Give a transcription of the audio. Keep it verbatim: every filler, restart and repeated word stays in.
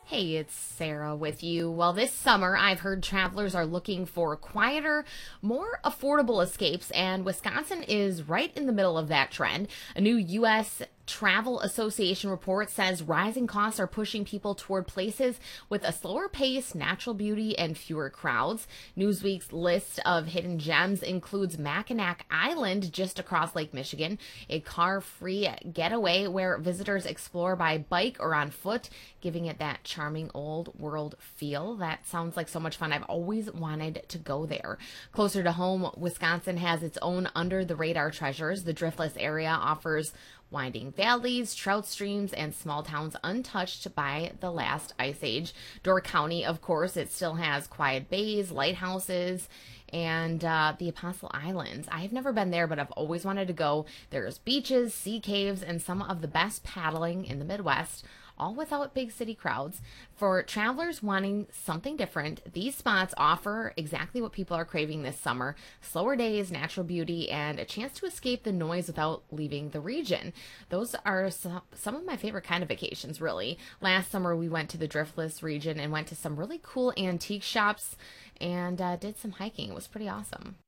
Hey, it's Sarah with you. Well, this summer, I've heard travelers are looking for quieter, more affordable escapes, and Wisconsin is right in the middle of that trend. A new U S Travel Association report says rising costs are pushing people toward places with a slower pace, natural beauty, and fewer crowds. Newsweek's list of hidden gems includes Mackinac Island just across Lake Michigan, a car-free getaway where visitors explore by bike or on foot, giving it that charming old world feel. That sounds like so much fun. I've always wanted to go there. Closer to home, Wisconsin has its own under-the-radar treasures. The Driftless area offers winding valleys, trout streams, and small towns untouched by the last ice age. Door County, of course, it still has quiet bays, lighthouses, and uh, the Apostle Islands. I have never been there, but I've always wanted to go. There's beaches, sea caves, and some of the best paddling in the Midwest, all without big city crowds. For travelers wanting something different, these spots offer exactly what people are craving this summer: slower days, natural beauty, and a chance to escape the noise without leaving the region. Those are some of my favorite kind of vacations, really. Last summer, we went to the Driftless region and went to some really cool antique shops and uh, did some hiking. It was pretty awesome.